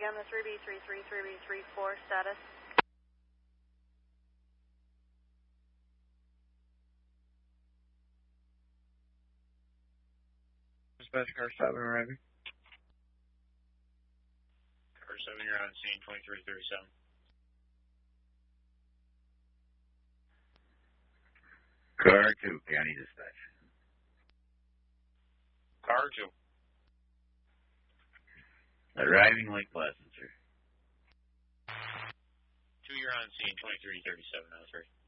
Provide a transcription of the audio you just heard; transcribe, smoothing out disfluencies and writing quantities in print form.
again, the 3B33, 3B34 status. Dispatch car 7 arriving. Car 7, you're on scene 2337. Car 2, County Dispatch. Car 2. Arriving Lake Placid, sir. 2, you're on scene 2337, 03.